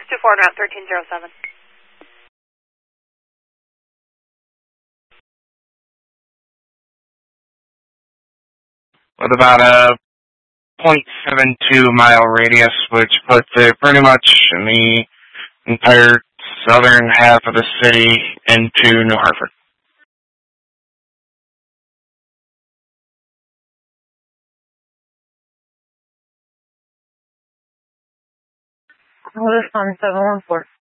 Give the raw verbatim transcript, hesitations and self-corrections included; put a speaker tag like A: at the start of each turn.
A: two four, route thirteen zero seven.
B: With about a point seven two mile radius, which puts it pretty much in the entire southern half of the city into New Hartford.
C: Hold on, seven one four.